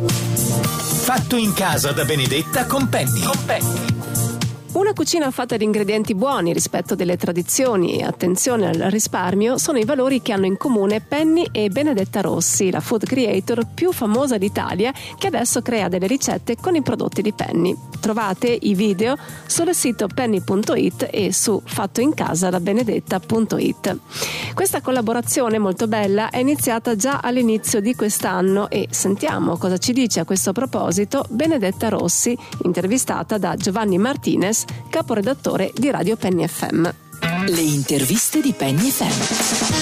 Fatto in casa da Benedetta con Penny. Una cucina fatta di ingredienti buoni, rispetto delle tradizioni e attenzione al risparmio sono i valori che hanno in comune Penny e Benedetta Rossi, la food creator più famosa d'Italia, che adesso crea delle ricette con i prodotti di Penny. Trovate i video sul sito penny.it e su fattoincasadabenedetta.it. Questa collaborazione molto bella è iniziata già all'inizio di quest'anno e sentiamo cosa ci dice a questo proposito Benedetta Rossi, intervistata da Giovanni Martinez, caporedattore di Radio Penny FM. Le interviste di Penny FM.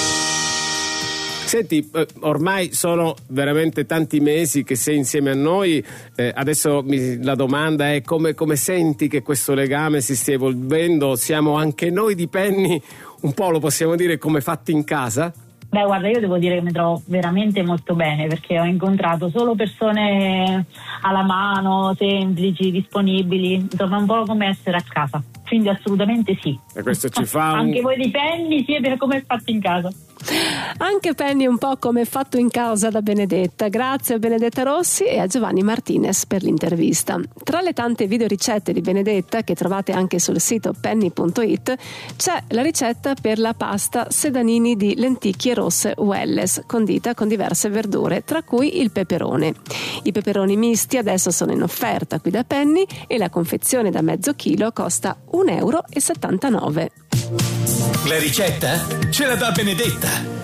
Senti, ormai sono veramente tanti mesi che sei insieme a noi, adesso la domanda è come senti che questo legame si stia evolvendo? Siamo anche noi di Penny, un po' lo possiamo dire come fatti in casa? Beh, guarda, io devo dire che mi trovo veramente molto bene, perché ho incontrato solo persone alla mano, semplici, disponibili, insomma un po' come essere a casa, quindi assolutamente sì. E questo ci fa anche voi di Penny siete come fatti in casa. Anche Penny un po' come fatto in casa da Benedetta. Grazie a Benedetta Rossi e a Giovanni Martinez per l'intervista. Tra le tante videoricette di Benedetta, che trovate anche sul sito penny.it, c'è la ricetta per la pasta sedanini di lenticchie rosse Welles, condita con diverse verdure, tra cui il peperone. I peperoni misti adesso sono in offerta qui da Penny e la confezione da mezzo chilo costa €1,79. La ricetta ce la dà Benedetta.